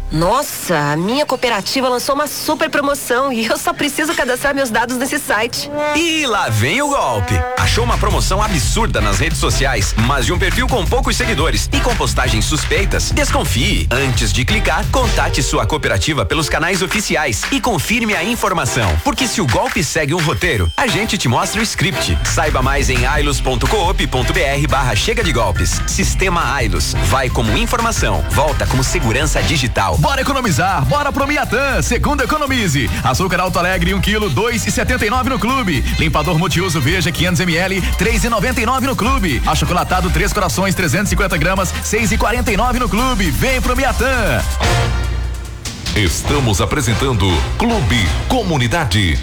Nossa, a minha cooperativa lançou uma super promoção e eu só preciso cadastrar meus dados nesse site. E lá vem o golpe. Achou uma promoção absurda nas redes sociais, mas de um perfil com poucos seguidores e com postagens suspeitas? Desconfie. Antes de clicar, contate sua cooperativa pelos canais oficiais e confirme a informação. Porque se o golpe segue um roteiro, a gente te mostra o script. Saiba mais em ailos.coop.br/chega de golpes. Sistema Ailos. Vai como informação, volta como segurança digital. Bora economizar, bora pro Miatã, segundo economize. Açúcar Alto Alegre 1 kg, 2,79 no clube. Limpador multiuso Veja 500 ml, 3,99 no clube. Achocolatado 3 corações 350 gramas, 6,49 no clube. Vem pro Miatã. Estamos apresentando Clube Comunidade.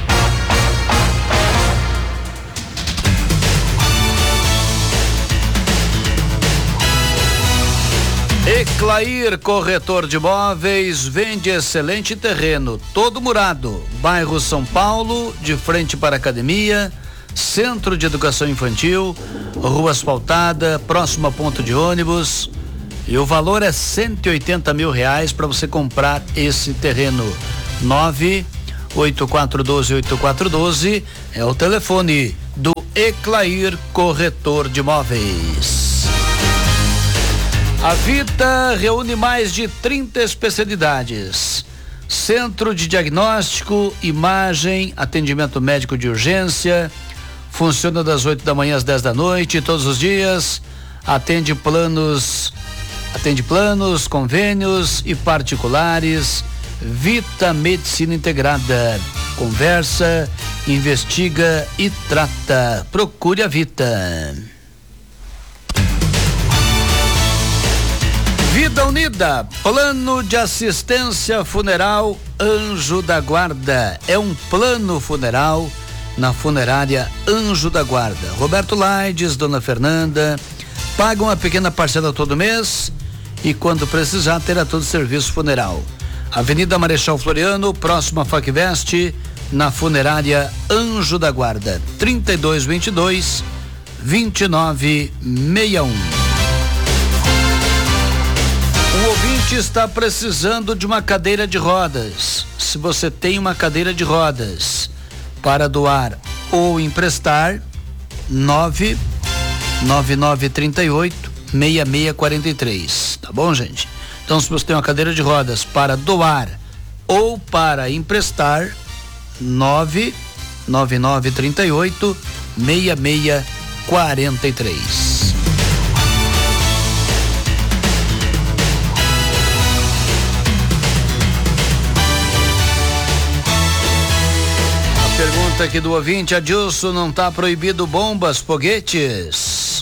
Eclair Corretor de Imóveis vende excelente terreno, todo murado, bairro São Paulo, de frente para a academia, centro de educação infantil, rua asfaltada, próximo a ponto de ônibus, e o valor é R$180 mil para você comprar esse terreno. 98412-8412 é o telefone do Eclair Corretor de Imóveis. A Vita reúne mais de 30 especialidades. Centro de diagnóstico, imagem, atendimento médico de urgência. Funciona das 8 da manhã às 10 da noite, todos os dias. Atende planos, convênios e particulares. Vita Medicina Integrada. Conversa, investiga e trata. Procure a Vita. Vida Unida, plano de assistência funeral Anjo da Guarda. É um plano funeral na funerária Anjo da Guarda. Roberto Laides, Dona Fernanda, pagam uma pequena parcela todo mês e quando precisar terá todo o serviço funeral. Avenida Marechal Floriano, próximo a Facvest, na funerária Anjo da Guarda. 3222-2961. O ouvinte está precisando de uma cadeira de rodas. Se você tem uma cadeira de rodas para doar ou emprestar, 99938-6643. Tá bom, gente? Então, se você tem uma cadeira de rodas para doar ou para emprestar, 99938-6643. Pergunta aqui do ouvinte, Adilson, não tá proibido bombas, foguetes?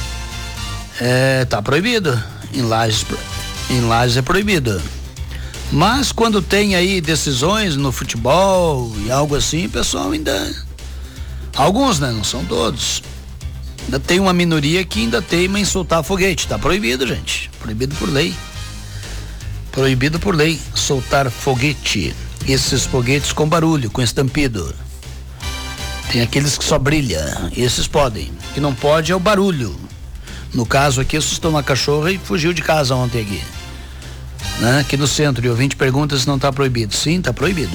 Tá proibido. Em Lages é proibido. Mas quando tem aí decisões no futebol e algo assim, o pessoal ainda, alguns, né? Não são todos. Ainda tem uma minoria que ainda teima em soltar foguete. Tá proibido, gente. Proibido por lei. Proibido por lei soltar foguete. Esses foguetes com barulho, com estampido. Tem aqueles que só brilha, esses podem. O que não pode é o barulho. No caso aqui, assustou uma cachorra e fugiu de casa ontem aqui. Né? Aqui no centro, e o ouvinte pergunta se não está proibido. Sim, está proibido.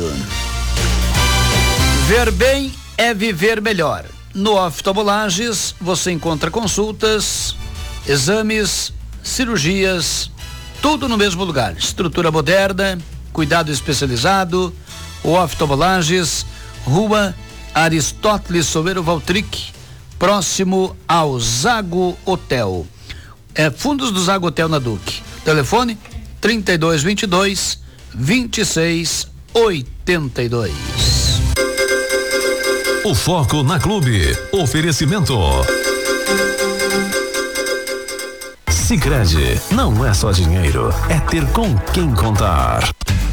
Ver bem é viver melhor. No Oftalmo Lages, você encontra consultas, exames, cirurgias, tudo no mesmo lugar. Estrutura moderna, cuidado especializado. O Oftalmo Lages, Rua Aristóteles Soeiro Valtric, próximo ao Zago Hotel. Fundos do Zago Hotel na Duque. Telefone 3222-2682. O foco na Clube. Oferecimento. Sicredi, não é só dinheiro, é ter com quem contar.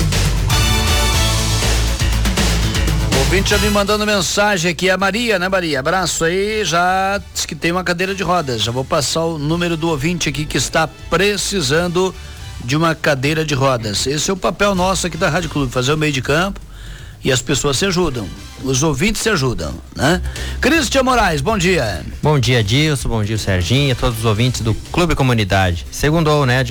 O ouvinte já me mandando mensagem aqui, a Maria, né, Maria? Abraço aí, já diz que tem uma cadeira de rodas. Já vou passar o número do ouvinte aqui que está precisando de uma cadeira de rodas. Esse é o papel nosso aqui da Rádio Clube, fazer o meio de campo e as pessoas se ajudam. Os ouvintes se ajudam, né? Cristian Moraes, bom dia. Bom dia, Dilson, bom dia, Serginho, a todos os ouvintes do Clube Comunidade. Segundou, né, Dilson?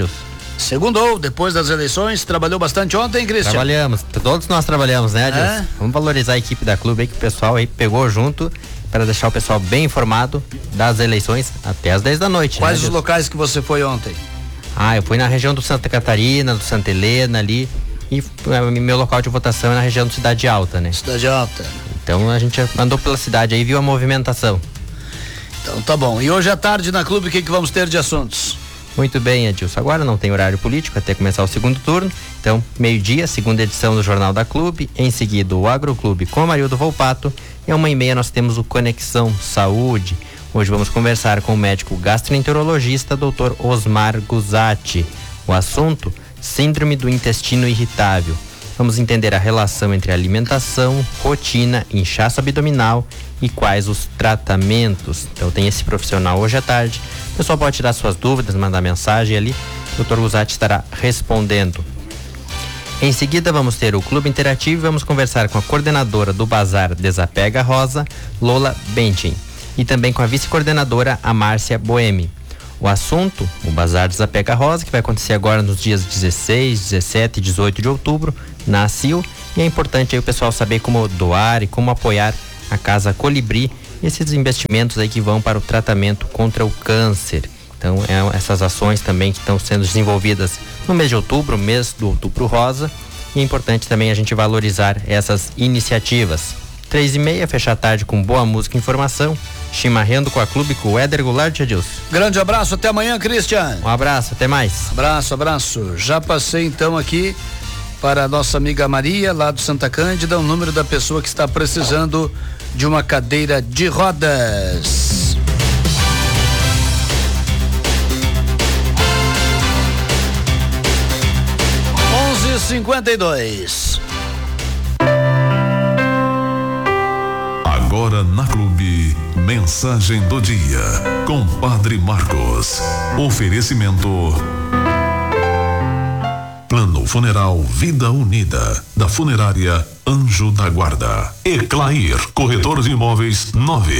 Segundou, depois das eleições, trabalhou bastante ontem, Cristian? Trabalhamos, todos nós trabalhamos, né, Adilson? Vamos valorizar a equipe da clube aí, que o pessoal aí pegou junto para deixar o pessoal bem informado das eleições até as 10 da noite. Quais os locais que você foi ontem? Eu fui na região do Santa Catarina, do Santa Helena ali, e meu local de votação é na região do Cidade Alta, né? Cidade Alta. Então a gente andou pela cidade aí e viu a movimentação. Então tá bom. E hoje à tarde na clube, o que vamos ter de assuntos? Muito bem, Adilson. Agora não tem horário político até começar o segundo turno. Então, meio-dia, segunda edição do Jornal da Clube. Em seguida, o Agroclube com Marildo Volpato. E 1h30 nós temos o Conexão Saúde. Hoje vamos conversar com o médico gastroenterologista Dr. Osmar Guzatti. O assunto, síndrome do intestino irritável. Vamos entender a relação entre alimentação, rotina, inchaço abdominal e quais os tratamentos. Então tem esse profissional hoje à tarde. O pessoal pode tirar suas dúvidas, mandar mensagem ali. O Dr. Guzatti estará respondendo. Em seguida vamos ter o Clube Interativo e vamos conversar com a coordenadora do Bazar Desapega Rosa, Lola Bentin, e também com a vice-coordenadora, a Márcia Boemi. O assunto, o Bazar Desapega Rosa, que vai acontecer agora nos dias 16, 17 e 18 de outubro, na ACIL, e é importante aí o pessoal saber como doar e como apoiar a Casa Colibri, esses investimentos aí que vão para o tratamento contra o câncer. Então, essas ações também que estão sendo desenvolvidas no mês de outubro, mês do Outubro Rosa, e é importante também a gente valorizar essas iniciativas. 3h30, fechar a tarde com boa música e informação, chimarrando com a clube com o Éder Goulart e Adilson. Grande abraço, até amanhã, Cristian. Um abraço, até mais. Abraço. Já passei então aqui para a nossa amiga Maria, lá do Santa Cândida, o número da pessoa que está precisando de uma cadeira de rodas. (11h52). Agora na Clube, mensagem do dia com Padre Marcos. Oferecimento Plano Funeral Vida Unida, da Funerária Anjo da Guarda. Eclair, corretor de imóveis,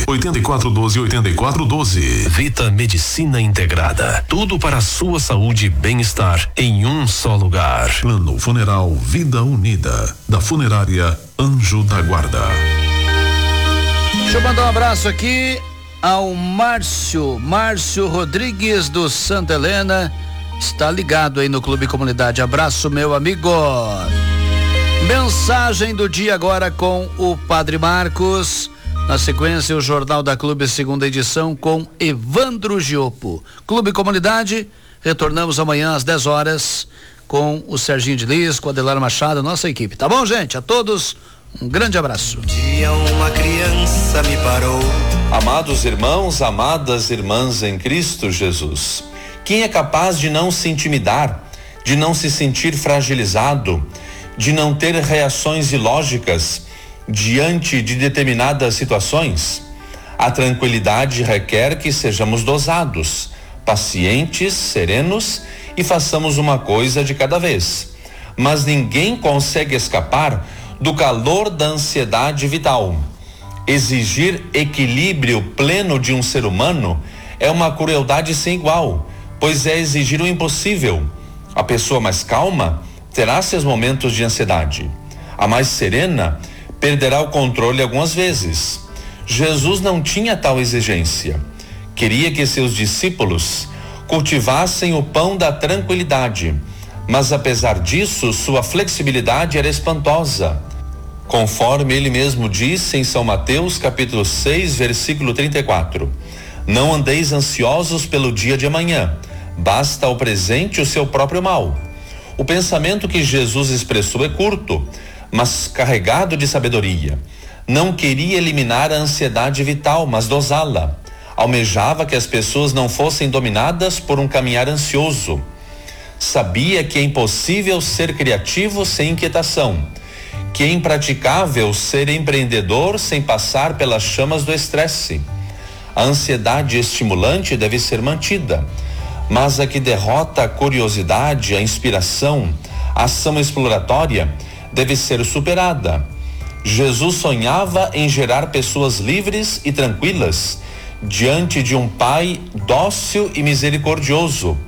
98412-8412. Vita Medicina Integrada, tudo para a sua saúde e bem-estar em um só lugar. Plano Funeral Vida Unida, da Funerária Anjo da Guarda. Deixa eu mandar um abraço aqui ao Márcio Rodrigues do Santa Helena, está ligado aí no Clube Comunidade. Abraço, meu amigo. Mensagem do dia agora com o Padre Marcos. Na sequência, o Jornal da Clube, segunda edição, com Evandro Giopo. Clube Comunidade, retornamos amanhã às 10 horas com o Serginho de Lis, com o Adelar Machado, nossa equipe. Tá bom, gente? A todos, um grande abraço. Um dia uma criança me parou. Amados irmãos, amadas irmãs em Cristo Jesus, quem é capaz de não se intimidar, de não se sentir fragilizado, de não ter reações ilógicas diante de determinadas situações? A tranquilidade requer que sejamos dosados, pacientes, serenos e façamos uma coisa de cada vez. Mas ninguém consegue escapar do calor da ansiedade vital. Exigir equilíbrio pleno de um ser humano é uma crueldade sem igual, pois é exigir o impossível. A pessoa mais calma terá seus momentos de ansiedade. A mais serena perderá o controle algumas vezes. Jesus não tinha tal exigência. Queria que seus discípulos cultivassem o pão da tranquilidade, mas apesar disso, sua flexibilidade era espantosa. Conforme ele mesmo disse em São Mateus, capítulo 6, versículo 34. Não andeis ansiosos pelo dia de amanhã, basta ao presente o seu próprio mal. O pensamento que Jesus expressou é curto, mas carregado de sabedoria. Não queria eliminar a ansiedade vital, mas dosá-la. Almejava que as pessoas não fossem dominadas por um caminhar ansioso. Sabia que é impossível ser criativo sem inquietação, que é impraticável ser empreendedor sem passar pelas chamas do estresse. A ansiedade estimulante deve ser mantida, mas a que derrota a curiosidade, a inspiração, a ação exploratória, deve ser superada. Jesus sonhava em gerar pessoas livres e tranquilas diante de um Pai dócil e misericordioso.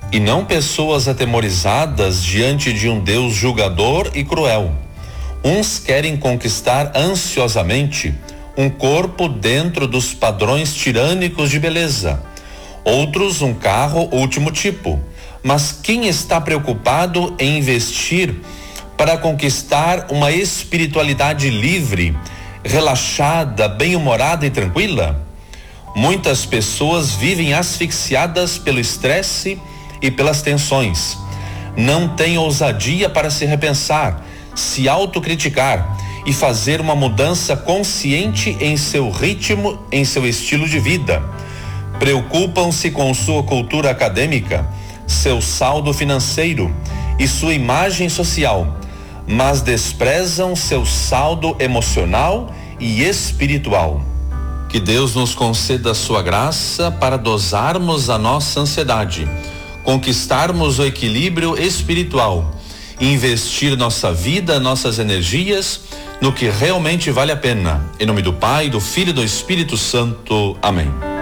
e não pessoas atemorizadas diante de um Deus julgador e cruel. Uns querem conquistar ansiosamente um corpo dentro dos padrões tirânicos de beleza, outros um carro último tipo. Mas quem está preocupado em investir para conquistar uma espiritualidade livre, relaxada, bem-humorada e tranquila? Muitas pessoas vivem asfixiadas pelo estresse e pelas tensões. Não têm ousadia para se repensar, se autocriticar e fazer uma mudança consciente em seu ritmo, em seu estilo de vida. Preocupam-se com sua cultura acadêmica, seu saldo financeiro e sua imagem social, mas desprezam seu saldo emocional e espiritual. Que Deus nos conceda a sua graça para dosarmos a nossa ansiedade, conquistarmos o equilíbrio espiritual, investir nossa vida, nossas energias no que realmente vale a pena. Em nome do Pai, do Filho e do Espírito Santo. Amém.